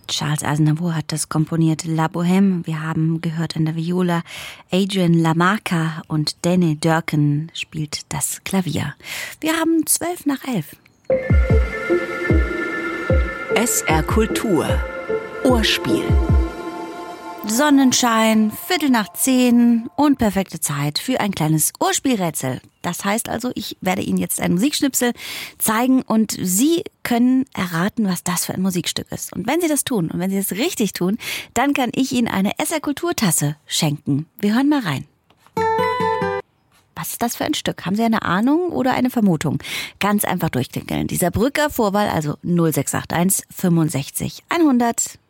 Charles Aznavour hat das komponiert, La Bohème. Wir haben gehört an der Viola Adrian Lamarca und Danny Durkin spielt das Klavier. Wir haben 11:12. SR Kultur Ohrspiel. Sonnenschein, 9:15 und perfekte Zeit für ein kleines Ohrspielrätsel. Das heißt also, ich werde Ihnen jetzt einen Musikschnipsel zeigen und Sie können erraten, was das für ein Musikstück ist. Und wenn Sie das tun und wenn Sie es richtig tun, dann kann ich Ihnen eine SR Kulturtasse schenken. Wir hören mal rein. Was ist das für ein Stück? Haben Sie eine Ahnung oder eine Vermutung? Ganz einfach durchklingeln. Dieser Brücker Vorwahl, also 0681 65 100.